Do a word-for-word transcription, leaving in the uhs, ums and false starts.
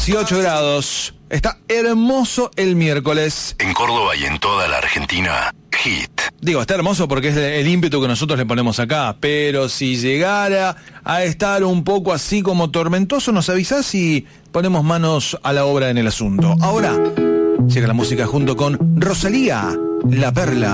dieciocho grados. Está hermoso el miércoles. En Córdoba y en toda la Argentina, Hit. Digo, está hermoso porque es el ímpetu que nosotros le ponemos acá, pero si llegara a estar un poco así como tormentoso, nos avisás y ponemos manos a la obra en el asunto. Ahora llega la música junto con Rosalía, La Perla.